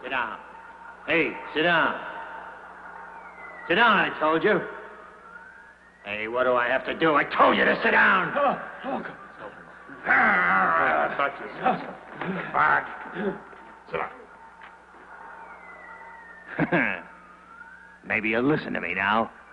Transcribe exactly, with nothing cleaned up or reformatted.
Sit down. Hey, sit down. Sit down, I told you. Hey, what do I have to do? I told you to sit down. Oh, oh, God. Ah, I thought you said back. Sit down. Maybe you'll listen to me now.